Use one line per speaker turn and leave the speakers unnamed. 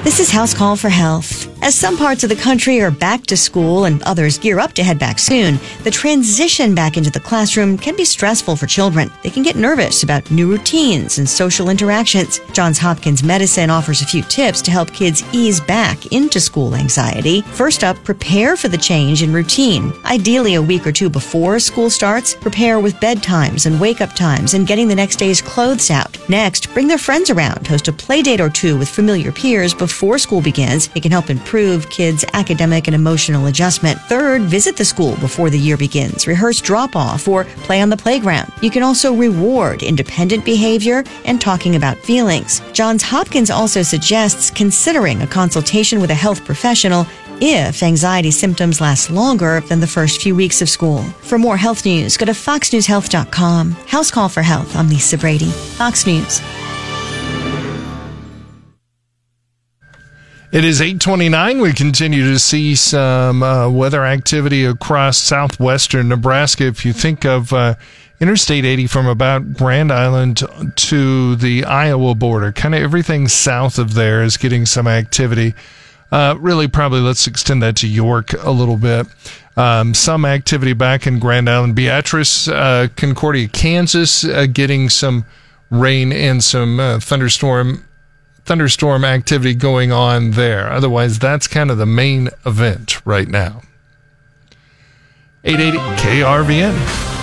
This is House Call for Health. As some parts of the country are back to school and others gear up to head back soon, the transition back into the classroom can be stressful for children. They can get nervous about new routines and social interactions. Johns Hopkins Medicine offers a few tips to help kids ease back into school anxiety. First up, prepare for the change in routine. Ideally, a week or two before school starts, prepare with bedtimes and wake-up times and getting the next day's clothes out. Next, bring their friends around. Host a play date or two with familiar peers before school begins. It can help improve kids' academic and emotional adjustment. Third, visit the school before the year begins. Rehearse drop-off or play on the playground. You can also reward independent behavior and talking about feelings. Johns Hopkins also suggests considering a consultation with a health professional if anxiety symptoms last longer than the first few weeks of school. For more health news, go to foxnewshealth.com. House Call for Health. I'm Lisa Brady, Fox News.
It is 8:29. We continue to see some weather activity across southwestern Nebraska. If you think of Interstate 80 from about Grand Island to the Iowa border, kind of everything south of there is getting some activity. Really, probably let's extend that to York a little bit. Some activity back in Grand Island. Beatrice, Concordia, Kansas, getting some rain and some thunderstorm activity going on there. Otherwise, that's kind of the main event right now. 880 KRVN.